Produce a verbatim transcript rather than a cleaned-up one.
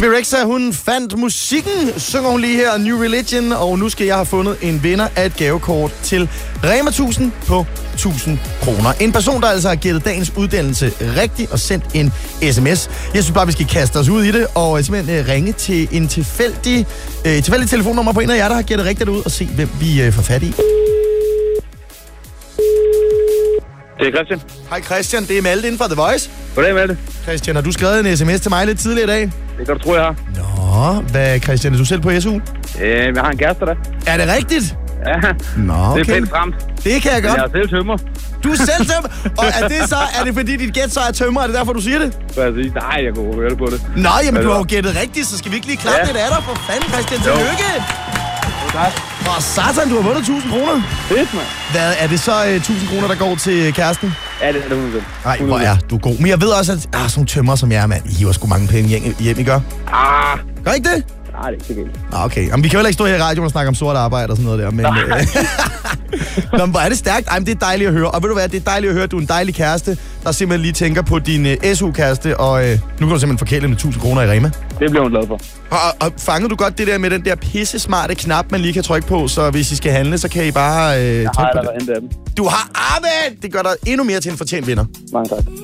Bebe Rexha, hun fandt musikken, synger hun lige her, New Religion, og nu skal jeg have fundet en vinder af et gavekort til Rema tusind på tusind kroner. En person, der altså har gættet dagens uddannelse rigtigt og sendt en sms. Jeg synes bare, vi skal kaste os ud i det og simpelthen uh, ringe til en tilfældig, uh, tilfældig telefonnummer på en af jer, der har gættet rigtigt ud, og se, hvem vi uh, får fat i. Det er Christian. Hej Christian, det er Malte inden fra The Voice. Goddag, Malte. Christian, har du skrevet en sms til mig lidt tidligere i dag? Det kan du tro, jeg har. Nå, hvad Christian, er du selv på S U? Øh, jeg har en kæreste der. Er det rigtigt? Ja, Nå, okay. Det er pænt fremt. Det kan jeg godt. Jeg er selv tømmer. Du er selv tømmer? Og er det så, er det fordi dit gæt så er tømmer? Er det derfor, du siger det? Præcis. Nej, jeg kunne høre på det. Nå, jamen du har jo gættet rigtigt, så skal vi ikke lige klappe ja. lidt af dig for fanden, Christian. Tillykke! Tak. Og satan, du har vundet tusind kroner. Fedt, mand. Hvad, er det så uh, tusind kroner, der går til kæresten? Ja, det er det hundrede procent. Nej, hvor er du god. Men jeg ved også, at ah, sådan nogle tømmer som jeg er, mand, I hiver sgu mange penge hjem, hjem I gør. Ah. Gør ikke det? Nej, det er ikke så galt. Ah, okay. Jamen, vi kan jo heller ikke stå her i radioen og snakke om sort arbejde og sådan noget der, men... Øh, Nå, men hvor er det stærkt. Ej, men det er dejligt at høre. Og ved du hvad, det er dejligt at høre, at du er en dejlig kæreste, der simpelthen lige tænker på din uh, S U-kæreste, og uh, nu kan du simpelthen forkæle med tusind kroner i Rema. Det bliver hun glad for. Og, og fangede du godt det der med den der pisse smarte knap, man lige kan trykke på, så hvis I skal handle, så kan I bare uh, trykke på det? Jeg har allerede hentet af dem. Du har armen! Det gør dig endnu mere til en fortjent vinder. Mange tak.